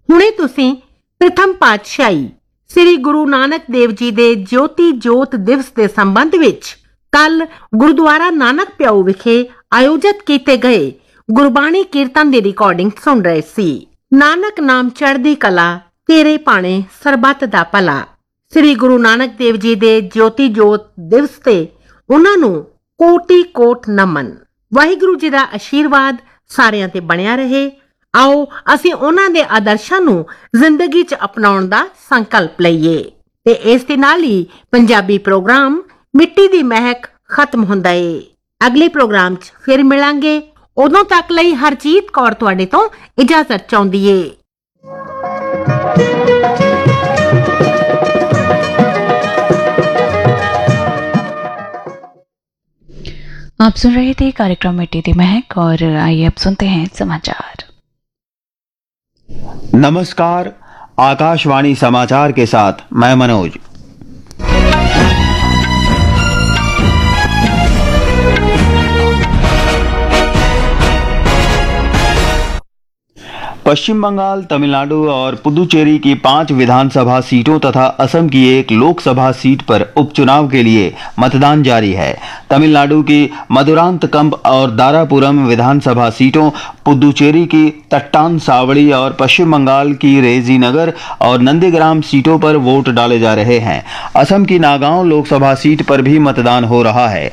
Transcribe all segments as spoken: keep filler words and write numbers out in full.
ਹੁਣੇ ਤੁਸੀਂ ਪ੍ਰਥਮ ਪਾਤਸ਼ਾਹੀ ਸ੍ਰੀ ਗੁਰੂ ਨਾਨਕ ਦੇਵ ਜੀ ਦੇ ਜੋਤੀ ਜੋਤ ਦਿਵਸ ਦੇ ਸੰਬੰਧ ਵਿੱਚ ਕੱਲ ਗੁਰਦੁਆਰਾ ਨਾਨਕ ਪਿਆਊ ਵਿਖੇ ਆਯੋਜਿਤ ਕੀਤੇ ਗਏ ਗੁਰਬਾਣੀ ਕੀਰਤਨ ਦੀ ਰਿਕਾਰਡਿੰਗ ਸੁਣ ਰਹੇ ਸੀ। ਨਾਨਕ ਨਾਮ ਚੜ੍ਹਦੀ ਕਲਾ, ਤੇਰੇ ਭਾਣੇ ਸਰਬੱਤ ਦਾ ਭਲਾ। ਸ੍ਰੀ ਗੁਰੂ ਨਾਨਕ ਦੇਵ ਜੀ ਦੇ ਜੋਤੀ ਜੋਤ ਦਿਵਸ ਤੇ ਉਹਨਾਂ ਨੂੰ ਕੋਟੀ ਕੋਟ ਨਮਨ। ਵਾਹਿਗੁਰੂ ਜੀ ਦਾ ਆਸ਼ੀਰਵਾਦ ਸਾਰਿਆਂ ਤੇ ਬਣਿਆ ਰਹੇ। ਆਓ ਅਸੀਂ ਉਹਨਾਂ ਦੇ ਆਦਰਸ਼ਾਂ ਨੂੰ ਜ਼ਿੰਦਗੀ 'ਚ ਅਪਣਾਉਣ ਦਾ ਸੰਕਲਪ ਲਈਏ। ਤੇ ਇਸ ਦੇ ਨਾਲ ਹੀ ਪੰਜਾਬੀ ਪ੍ਰੋਗਰਾਮ ਮਿੱਟੀ ਦੀ ਮਹਿਕ ਖਤਮ ਹੁੰਦਾ ਏ। ਅਗਲੇ ਪ੍ਰੋਗਰਾਮ 'ਚ ਫਿਰ ਮਿਲਾਂਗੇ। ਉਦੋਂ ਤੱਕ ਲਈ ਹਰਜੀਤ ਕੌਰ ਤੁਹਾਡੇ ਤੋਂ ਇਜਾਜ਼ਤ ਚਾਹੁੰਦੀ ਏ। आप सुन रहे थे कार्यक्रम मिट्टी दी महक और आइए अब सुनते हैं समाचार। नमस्कार, आकाशवाणी समाचार के साथ मैं मनोज। पश्चिम बंगाल, तमिलनाडु और पुदुचेरी की पांच विधानसभा सीटों तथा असम की एक लोकसभा सीट पर उपचुनाव के लिए मतदान जारी है। तमिलनाडु की मदुरांतकम और दारापुरम विधानसभा सीटों, पुदुचेरी की तट्टान सावड़ी और पश्चिम बंगाल की रेजीनगर और नंदीग्राम सीटों पर वोट डाले जा रहे हैं। असम की नागांव लोकसभा सीट पर भी मतदान हो रहा है।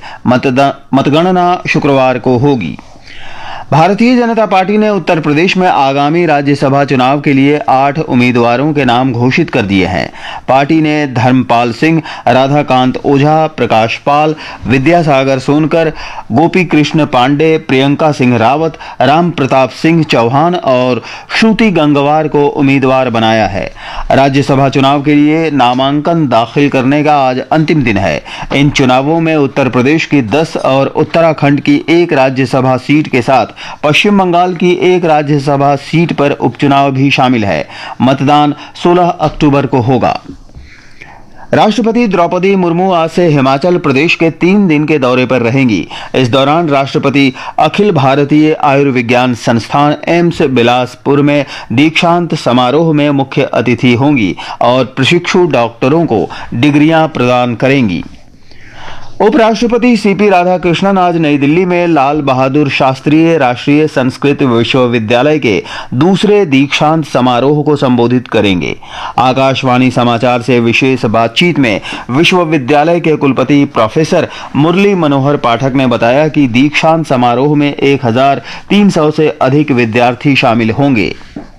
मतगणना शुक्रवार को होगी। भारतीय जनता पार्टी ने उत्तर प्रदेश में आगामी राज्यसभा चुनाव के लिए आठ उम्मीदवारों के नाम घोषित कर दिए हैं। पार्टी ने धर्मपाल सिंह, राधाकांत ओझा, प्रकाश पाल, विद्यासागर सोनकर, गोपी कृष्ण पांडे, प्रियंका सिंह रावत, राम प्रताप सिंह चौहान और श्रुति गंगवार को उम्मीदवार बनाया है। राज्यसभा चुनाव के लिए नामांकन दाखिल करने का आज अंतिम दिन है। इन चुनावों में उत्तर प्रदेश की दस और उत्तराखंड की एक राज्यसभा सीट के साथ पश्चिम बंगाल की एक राज्यसभा सीट पर उपचुनाव भी शामिल है। मतदान सोलह अक्टूबर को होगा। राष्ट्रपति द्रौपदी मुर्मू आज से हिमाचल प्रदेश के तीन दिन के दौरे पर रहेंगी। इस दौरान राष्ट्रपति अखिल भारतीय आयुर्विज्ञान संस्थान एम्स बिलासपुर में दीक्षांत समारोह में मुख्य अतिथि होंगी और प्रशिक्षु डॉक्टरों को डिग्रियां प्रदान करेंगी। उपराष्ट्रपति सीपी राधाकृष्णन आज नई दिल्ली में लाल बहादुर शास्त्री राष्ट्रीय संस्कृत विश्वविद्यालय के दूसरे दीक्षांत समारोह को संबोधित करेंगे। आकाशवाणी समाचार से विशेष बातचीत में विश्वविद्यालय के कुलपति प्रोफेसर मुरली मनोहर पाठक ने बताया कि दीक्षांत समारोह में एक हजार तीन सौ से अधिक विद्यार्थी शामिल होंगे।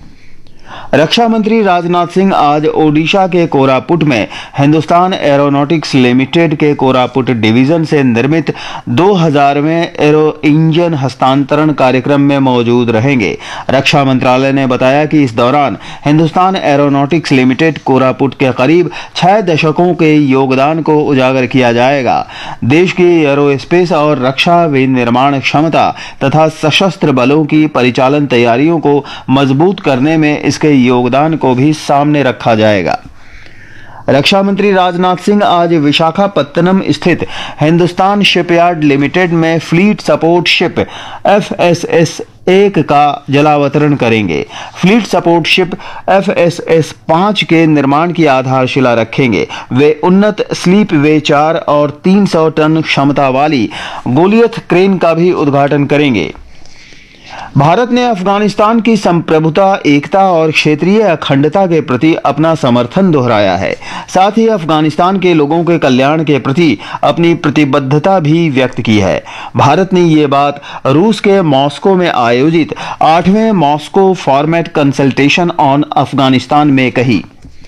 रक्षा मंत्री राजनाथ सिंह आज ओडिशा के कोरापुट में हिंदुस्तान एरोनॉटिक्स लिमिटेड के कोरापुट डिवीजन से निर्मित दो हजारवें एरो इंजन हस्तांतरण कार्यक्रम में मौजूद रहेंगे। रक्षा मंत्रालय ने बताया कि इस दौरान हिंदुस्तान एरोनॉटिक्स लिमिटेड कोरापुट के करीब छह दशकों के योगदान को उजागर किया जाएगा। देश की एरोस्पेस और रक्षा विनिर्माण क्षमता तथा सशस्त्र बलों की परिचालन तैयारियों को मजबूत करने में इसके योगदान को भी सामने रखा जाएगा। रक्षा मंत्री राजनाथ सिंह आज विशाखापत्तनम स्थित हिंदुस्तान शिपयार्ड लिमिटेड में fleet support ship F S S एक का जलावतरण करेंगे। Fleet support ship F S S पाँच के निर्माण की आधारशिला रखेंगे। वे उन्नत स्लीप वे चार और तीन सौ टन क्षमता वाली गोलियत क्रेन का भी उद्घाटन करेंगे। भारत ने अफगानिस्तान की संप्रभुता, एकता और क्षेत्रीय अखंडता के प्रति अपना समर्थन दोहराया है। साथ ही अफगानिस्तान के लोगों के कल्याण के प्रति अपनी प्रतिबद्धता भी व्यक्त की है। भारत ने ये बात रूस के मॉस्को में आयोजित आठवें Moscow format consultation on Afghanistan में कही।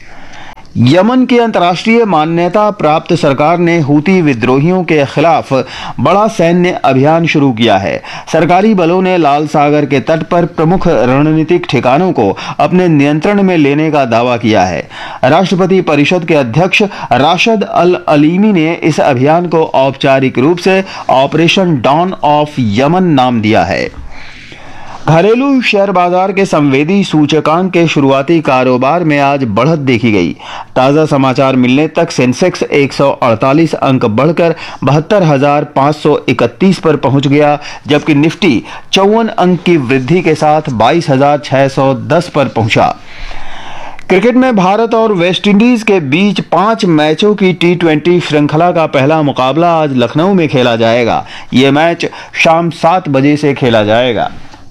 यमन की अंतर्राष्ट्रीय मान्यता प्राप्त सरकार ने हूती विद्रोहियों के खिलाफ बड़ा सैन्य अभियान शुरू किया है। सरकारी बलों ने लाल सागर के तट पर प्रमुख रणनीतिक ठिकानों को अपने नियंत्रण में लेने का दावा किया है। राष्ट्रपति परिषद के अध्यक्ष राशिद अल अलीमी ने इस अभियान को औपचारिक रूप से ऑपरेशन डॉन ऑफ यमन नाम दिया है। घरेलू शेयर बाजार के संवेदी सूचकांक के शुरुआती कारोबार में आज बढ़त देखी गई। ताज़ा समाचार मिलने तक सेंसेक्स एक सौ अड़तालीस अंक बढ़कर बहत्तर हजार पाँच सौ इकतीस पर पहुंच गया, जबकि निफ्टी चौवन अंक की वृद्धि के साथ बाईस हजार छह सौ दस पर पहुंचा। क्रिकेट में भारत और वेस्टइंडीज के बीच पांच मैचों की टी ट्वेंटी श्रृंखला का पहला मुकाबला आज लखनऊ में खेला जाएगा। यह मैच शाम सात बजे से खेला जाएगा।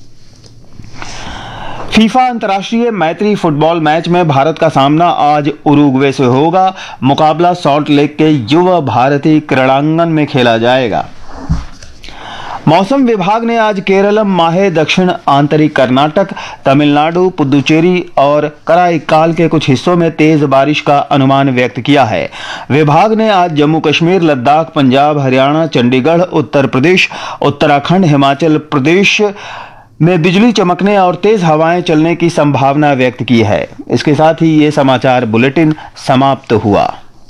फीफा अंतर्राष्ट्रीय मैत्री फुटबॉल मैच में भारत का सामना आज उरुग्वे से होगा। मुकाबला सॉल्ट लेक के युवा भारती क्रीड़ांगन में खेला जाएगा। मौसम विभाग ने आज केरलम माहे दक्षिण आंतरिक कर्नाटक, तमिलनाडु, पुदुचेरी और कराईकाल के कुछ हिस्सों में तेज बारिश का अनुमान व्यक्त किया है। विभाग ने आज जम्मू कश्मीर, लद्दाख, पंजाब, हरियाणा, चंडीगढ़, उत्तर प्रदेश, उत्तराखंड, हिमाचल प्रदेश में बिजली चमकने और तेज हवाएं चलने की संभावना व्यक्त की है। इसके साथ ही ये समाचार बुलेटिन समाप्त हुआ।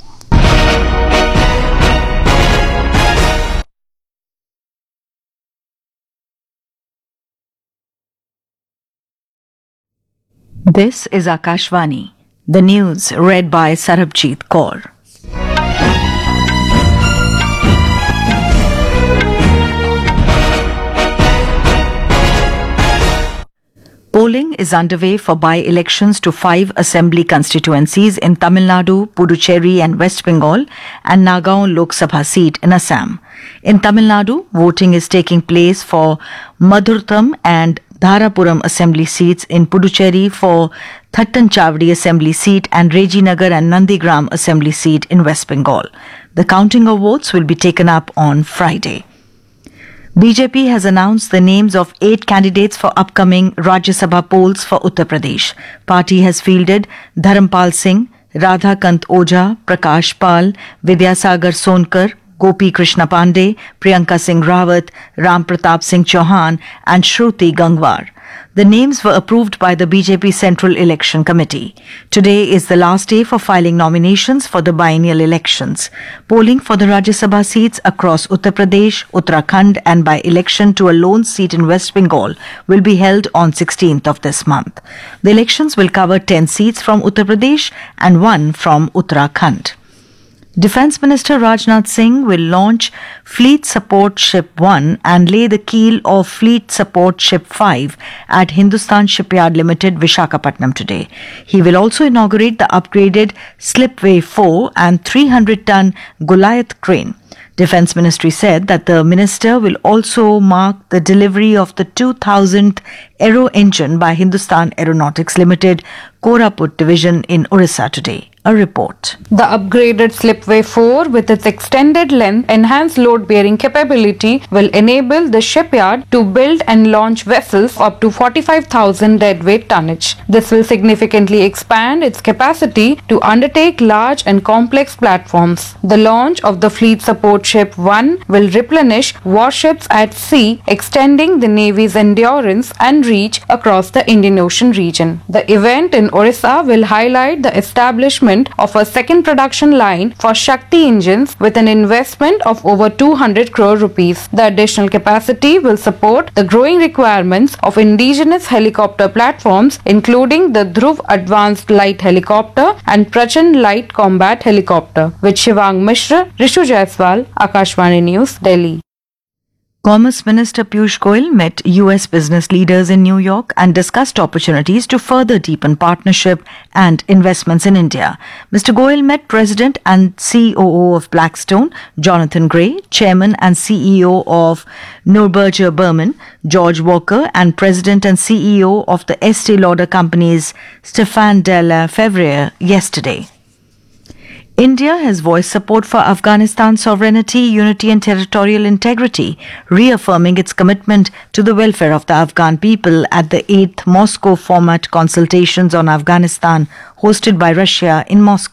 This is Akashvani. The news read by Sarabjit Kaur. Polling is underway for by-elections to five assembly constituencies in Tamil Nadu, Puducherry and West Bengal and Nagaon Lok Sabha seat in Assam. In Tamil Nadu, voting is taking place for Madhurtham and Dharapuram assembly seats, in Puducherry for Thattanchavdi assembly seat and Rejinagar and Nandigram assembly seat in West Bengal. The counting of votes will be taken up on Friday. B J P has announced the names of eight candidates for upcoming Rajya Sabha polls for Uttar Pradesh. Party has fielded Dharampal Singh, Radhakant Oja, Prakash Pal, Vidyasagar Sonkar, Gopi Krishna Pandey, Priyanka Singh Rawat, Ram Pratap Singh Chauhan and Shruti Gangwar. The names were approved by the B J P Central Election Committee. Today is the last day for filing nominations for the biennial elections. Polling for the Rajya Sabha seats across Uttar Pradesh, Uttarakhand and by election to a lone seat in West Bengal will be held on sixteenth of this month. The elections will cover ten seats from Uttar Pradesh and one from Uttarakhand. Defence Minister Rajnath Singh will launch Fleet Support Ship one and lay the keel of Fleet Support Ship five at Hindustan Shipyard Limited, Visakhapatnam today. He will also inaugurate the upgraded Slipway four and three hundred ton Goliath crane. Defence Ministry said that the minister will also mark the delivery of the two thousandth Aero engine by Hindustan Aeronautics Limited, Koraput Division in Orissa today. A report. The upgraded Slipway four with its extended length, enhanced load-bearing capability will enable the shipyard to build and launch vessels up to forty-five thousand deadweight tonnage. This will significantly expand its capacity to undertake large and complex platforms. The launch of the Fleet Support Ship one will replenish warships at sea, extending the Navy's endurance and reach across the Indian Ocean region. The event in Orissa will highlight the establishment of a second production line for Shakti engines with an investment of over two hundred crore rupees. The additional capacity will support the growing requirements of indigenous helicopter platforms, including the Dhruv Advanced Light Helicopter and Prachand Light Combat Helicopter. With Shivang Mishra, Rishu Jaiswal, Akashvani News, Delhi. Commerce Minister Piyush Goyal met U S business leaders in New York and discussed opportunities to further deepen partnership and investments in India. Mister Goyal met President and C O O of Blackstone, Jonathan Gray, Chairman and C E O of Neuberger Berman, George Walker, and President and C E O of the Estee Lauder companies, Stéphane de la Fevrier, yesterday. India has voiced support for Afghanistan's sovereignty, unity and territorial integrity, reaffirming its commitment to the welfare of the Afghan people at the eighth Moscow format consultations on Afghanistan hosted by Russia in Moscow.